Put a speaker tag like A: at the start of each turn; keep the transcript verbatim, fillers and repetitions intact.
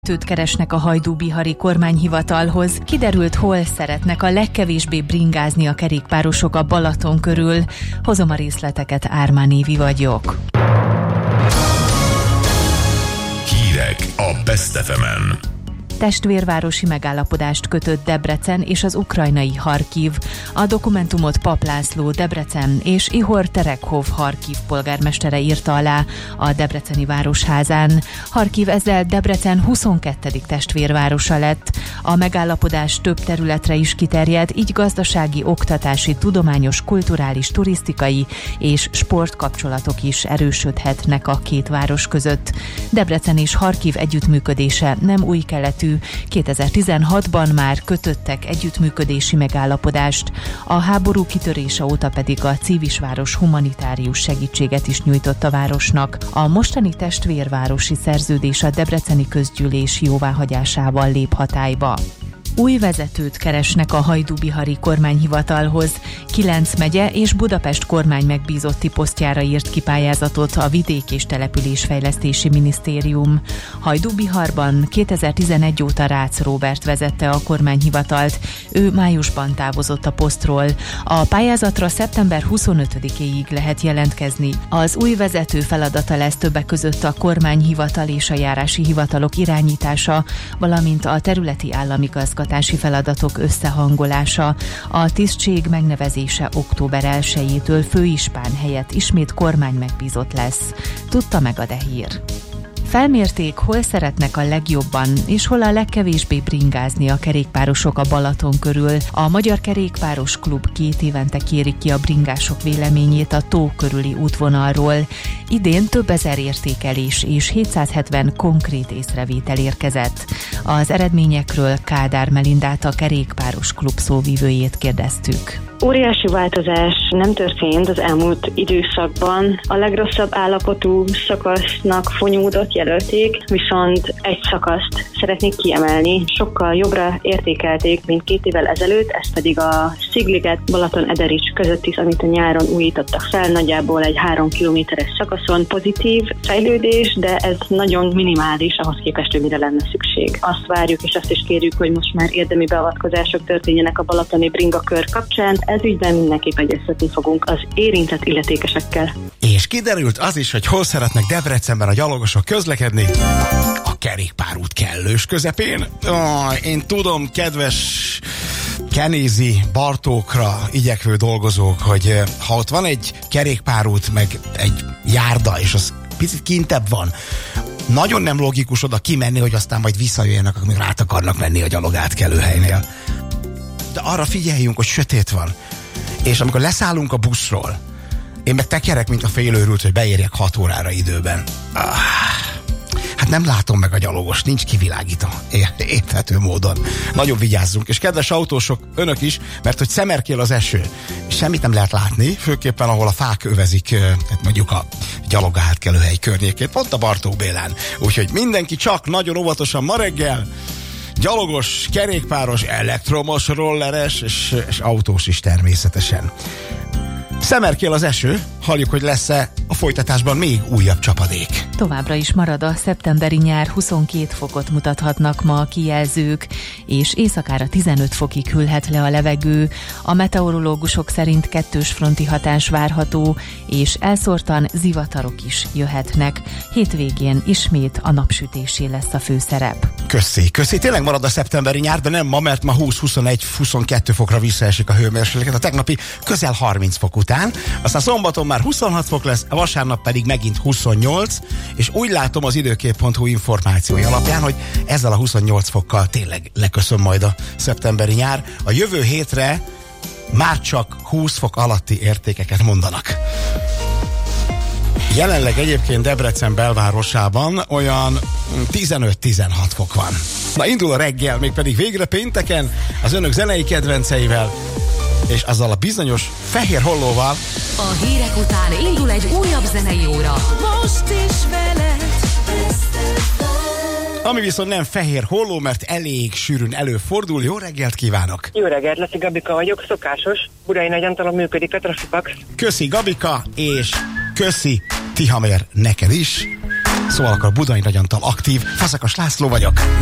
A: Tőt keresnek a hajdúbihari kormányhivatalhoz. Kiderült, hol szeretnek a legkevésbé bringázni a kerékpárosok a Balaton körül. Hozom a részleteket, Ármán Évi vagyok.
B: Hírek a Best ef emen.
A: Testvérvárosi megállapodást kötött Debrecen és az ukrajnai Harkiv. A dokumentumot Pap László Debrecen és Ihor Terekhov Harkiv polgármestere írta alá a debreceni városházán. Harkiv ezzel Debrecen huszonkettedik testvérvárosa lett. A megállapodás több területre is kiterjed, így gazdasági, oktatási, tudományos, kulturális, turisztikai és sportkapcsolatok is erősödhetnek a két város között. Debrecen és Harkiv együttműködése nem új keletű. kétezer-tizenhatban már kötöttek együttműködési megállapodást, a háború kitörése óta pedig a Civisváros humanitárius segítséget is nyújtott a városnak. A mostani testvérvárosi szerződés a debreceni közgyűlés jóváhagyásával lép hatályba. Új vezetőt keresnek a hajdúbihari kormányhivatalhoz. Kilenc megye és Budapest kormány megbízotti posztjára írt ki pályázatot a Vidék- és Településfejlesztési Minisztérium. Hajdúbiharban kétezer-tizenegy óta Rácz Róbert vezette a kormányhivatalt, ő májusban távozott a posztról. A pályázatra szeptember huszonötödikéig lehet jelentkezni. Az új vezető feladata lesz többek között a kormányhivatal és a járási hivatalok irányítása, valamint a területi állami gazdasági feladatok összehangolása. A tisztség megnevezése október elsejétől főispán helyett ismét kormány megbízott lesz. Tudta meg a Dehír. Felmérték, hol szeretnek a legjobban, és hol a legkevésbé bringázni a kerékpárosok a Balaton körül. A Magyar Kerékpáros Klub két évente kéri ki a bringások véleményét a tó körüli útvonalról. Idén több ezer értékelés és hétszázhetven konkrét észrevétel érkezett. Az eredményekről Kádár Melindát, a Kerékpáros Klub szóvivőjét kérdeztük.
C: Óriási változás nem történt az elmúlt időszakban. A legrosszabb állapotú szakasznak Fonyódot jelölték, viszont egy szakaszt szeretnék kiemelni. Sokkal jobbra értékelték, mint két évvel ezelőtt, ez pedig a Szigliget Balaton-Ederics közötti, amit a nyáron újítottak fel, nagyjából egy három kilométeres szakaszon. Pozitív fejlődés, de ez nagyon minimális ahhoz képest, hogy mire lenne szükség. Azt várjuk és azt is kérjük, hogy most már érdemi beavatkozások történjenek a balatoni bringakör kapcsán. Ez ügyben mindenképp egyeztetni fogunk az érintett illetékesekkel.
D: És kiderült az is, hogy hol szeretnek Debrecenben a gyalogosok közlekedni? A kerékpárút kellős közepén. Oh, én tudom, kedves Kenézi Bartókra igyekvő dolgozók, hogy ha ott van egy kerékpárút, meg egy járda, és az picit kintebb van, nagyon nem logikus oda kimenni, hogy aztán majd visszajöjjenek, amíg rát akarnak menni a gyalogátkelő helynél. De arra figyeljünk, hogy sötét van. És amikor leszállunk a buszról, én meg tekerek, mint a félőrült, hogy beérjek hat órára időben. Ah, hát nem látom meg a gyalogos, nincs kivilágítva. Érthető módon. Nagyon vigyázzunk. És kedves autósok, önök is, mert hogy szemerkél az eső. Semmit nem lehet látni, főképpen ahol a fák övezik, mondjuk a gyalogátkelőhely környékét, pont a Bartók Bélán. Úgyhogy mindenki csak nagyon óvatosan ma reggel, gyalogos, kerékpáros, elektromos, rolleres és, és autós is természetesen. Szemerkél az eső, halljuk, hogy lesz-e a folytatásban még újabb csapadék.
A: Továbbra is marad a szeptemberi nyár, huszonkét fokot mutathatnak ma a kijelzők, és éjszakára tizenöt fokig hűlhet le a levegő. A meteorológusok szerint kettős fronti hatás várható, és elszórtan zivatarok is jöhetnek. Hétvégén ismét a napsütésé lesz a főszerep.
D: Köszi, köszi. Tényleg marad a szeptemberi nyár, de nem ma, mert ma húsz, huszonegy, huszonkettő fokra visszaesik a hőmérséklet. A tegnapi közel harminc fok után. Aztán szombaton már huszonhat fok lesz, vasárnap pedig megint huszonnyolc, és úgy látom az időkép pont hu információi alapján, hogy ezzel a huszonnyolc fokkal tényleg leköszön majd a szeptemberi nyár. A jövő hétre már csak húsz fok alatti értékeket mondanak. Jelenleg egyébként Debrecen belvárosában olyan tizenöt-tizenhat fok van. Na, indul a reggel, mégpedig végre pénteken az önök zenei kedvenceivel, és azzal a bizonyos fehér hollóval.
E: A hírek után indul egy újabb zenei óra. Most is veled.
D: Ami viszont nem fehér holló, mert elég sűrűn előfordul. Jó reggelt kívánok!
F: Jó reggelt, Laci Gabika vagyok, szokásos. Budai Nagyantalon működik a Trafipax.
D: Köszi Gabika, és köszi Tihamér neked is. Szóval akkor Budai Nagyantal aktív, Fazekas László vagyok.